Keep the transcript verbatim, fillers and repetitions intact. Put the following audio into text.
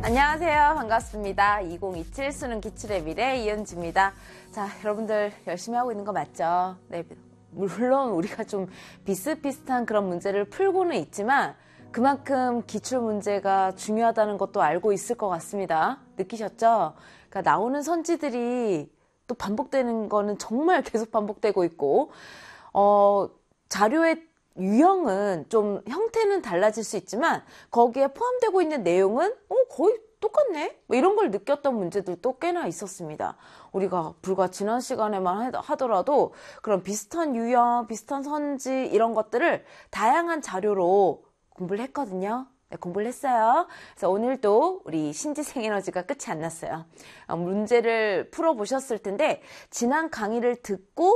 안녕하세요. 반갑습니다. 이천이십칠 수능 기출의 미래 이은지입니다. 자, 여러분들 열심히 하고 있는 거 맞죠? 네, 물론 우리가 좀 비슷비슷한 그런 문제를 풀고는 있지만 그만큼 기출 문제가 중요하다는 것도 알고 있을 것 같습니다. 느끼셨죠? 그러니까 나오는 선지들이 또 반복되는 거는 정말 계속 반복되고 있고 어, 자료의 유형은 좀 형태는 달라질 수 있지만 거기에 포함되고 있는 내용은 어, 거의 똑같네? 뭐 이런 걸 느꼈던 문제들도 꽤나 있었습니다. 우리가 불과 지난 시간에만 하더라도 그런 비슷한 유형, 비슷한 선지 이런 것들을 다양한 자료로 공부를 했거든요. 네, 공부를 했어요. 그래서 오늘도 우리 신지생 에너지가 끝이 안 났어요. 문제를 풀어보셨을 텐데 지난 강의를 듣고